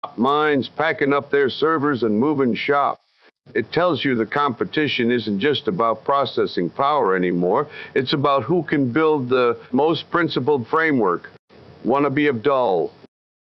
minds packing up their servers and moving shop. It tells you the competition isn't just about processing power anymore. It's about who can build the most principled framework. Want to be Abdul?